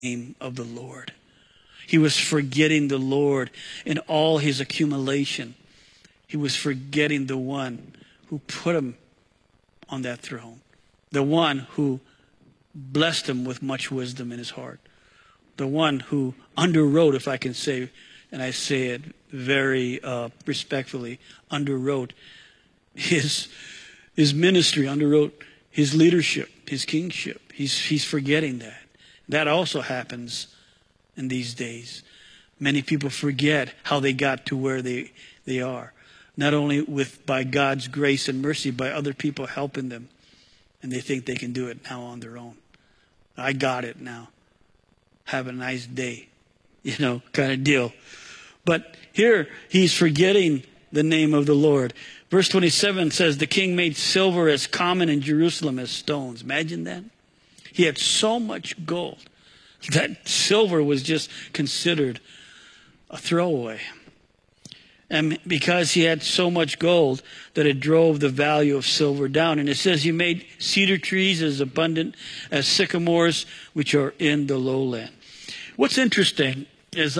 name of the Lord. He was forgetting the Lord in all his accumulation. He was forgetting the one who put him on that throne. The one who blessed him with much wisdom in his heart. The one who underwrote, if I can say, and I say it very respectfully, underwrote his ministry, underwrote his leadership, his kingship. He's forgetting that. That also happens in these days. Many people forget how they got to where they are. Not only by God's grace and mercy, by other people helping them. And they think they can do it now on their own. I got it now. Have a nice day. Kind of deal. But here he's forgetting the name of the Lord. Verse 27 says, the king made silver as common in Jerusalem as stones. Imagine that. He had so much gold that silver was just considered a throwaway. And because he had so much gold that it drove the value of silver down. And it says he made cedar trees as abundant as sycamores, which are in the lowland. What's interesting as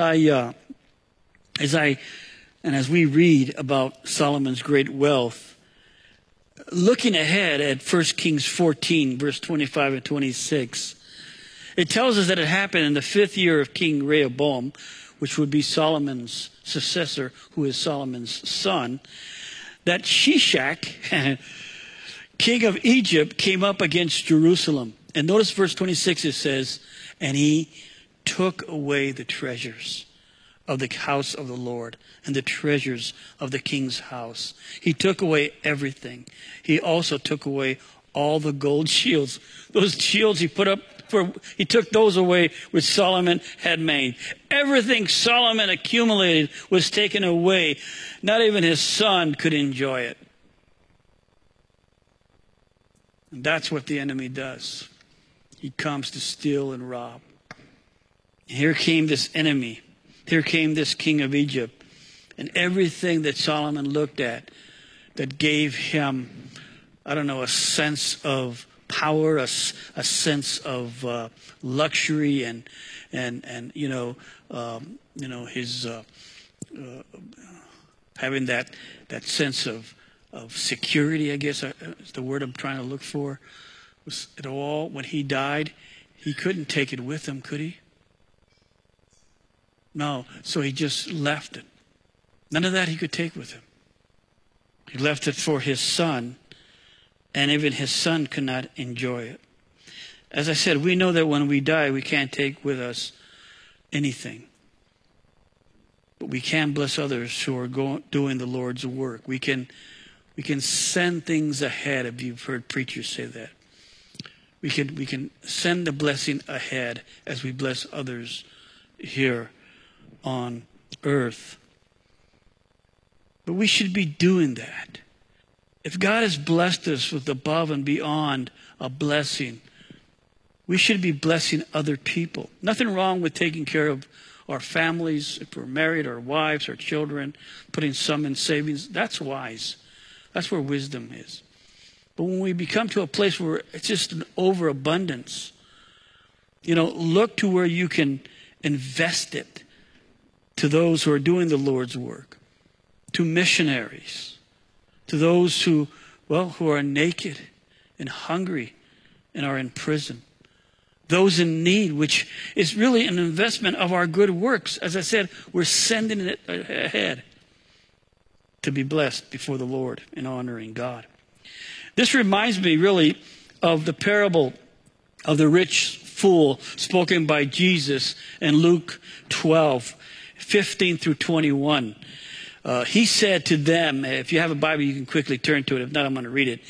we read about Solomon's great wealth, looking ahead at 1 Kings 14, verse 25 and 26, it tells us that it happened in the 5th year of King Rehoboam, which would be Solomon's successor, who is Solomon's son, that Shishak, king of Egypt, came up against Jerusalem. And notice verse 26, it says, and he took away the treasures of the house of the Lord and the treasures of the king's house. He took away everything. He also took away all the gold shields. Those shields he put up, he took those away which Solomon had made. Everything Solomon accumulated was taken away. Not even his son could enjoy it. And that's what the enemy does. He comes to steal and rob. Here came this enemy. Here came this king of Egypt. And everything that Solomon looked at that gave him, a sense of power, a sense of luxury and his having that sense of security, I guess is the word I'm trying to look for. Was it all, when he died, he couldn't take it with him, could he? No, so he just left it. None of that he could take with him. He left it for his son, and even his son could not enjoy it. As I said, we know that when we die, we can't take with us anything. But we can bless others who are doing the Lord's work. We can send things ahead, if you've heard preachers say that. We can send the blessing ahead as we bless others here on earth. But we should be doing that. If God has blessed us with above and beyond a blessing, we should be blessing other people. Nothing wrong with taking care of our families, if we're married, our wives, our children, putting some in savings. That's wise. That's where wisdom is. But when we become to a place where it's just an overabundance, look to where you can invest it to those who are doing the Lord's work, to missionaries, to those who are naked and hungry and are in prison. Those in need, which is really an investment of our good works. As I said, we're sending it ahead to be blessed before the Lord and honoring God. This reminds me really of the parable of the rich fool spoken by Jesus in Luke 12, 15 through 21. He said to them, if you have a Bible, you can quickly turn to it. If not, I'm going to read it.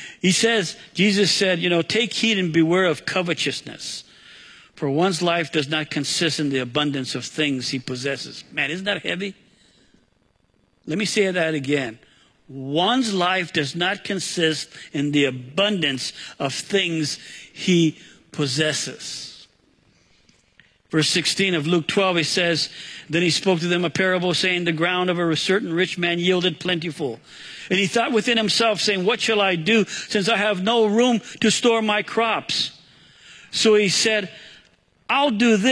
Jesus said, take heed and beware of covetousness, for one's life does not consist in the abundance of things he possesses. Man, isn't that heavy? Let me say that again. One's life does not consist in the abundance of things he possesses. Verse 16 of Luke 12, he says, then he spoke to them a parable, saying, the ground of a certain rich man yielded plentiful. And he thought within himself, saying, what shall I do, since I have no room to store my crops? So he said, I'll do this.